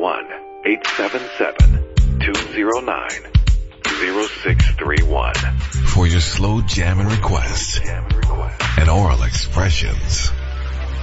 1-877-209-0631 for your slow jamming requests and oral expressions.